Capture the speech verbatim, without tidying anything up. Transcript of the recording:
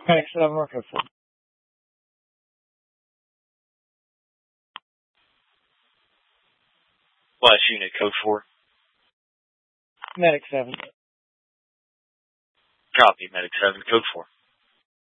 Medic seven, or code four. Flash unit, code four. Medic seven. Copy, Medic seven, code four.